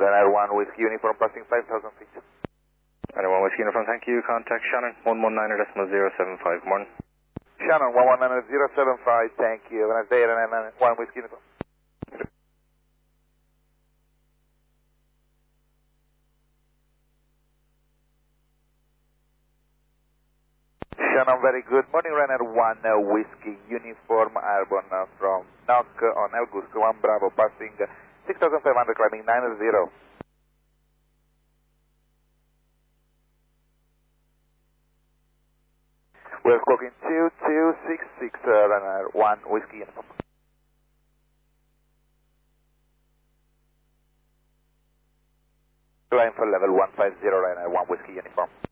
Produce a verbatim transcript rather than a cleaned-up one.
Ryanair one Whiskey Uniform passing five thousand feet. Ryanair one Whiskey Uniform, thank you. Contact Shannon, one one nine decimal zero seven five. Morning. Shannon, one one nine zero seven five, thank you. Have a nice day, Ryanair one Whiskey Uniform. Shannon, very good morning, Ryanair one uh, Whiskey Uniform, airborne uh, from N O C on Elgus one Bravo, passing six thousand five hundred, climbing nine zero. We're clocking two two six six, uh, Ryanair one Whiskey Uniform. Climb for level one five zero, Ryanair one Whiskey Uniform.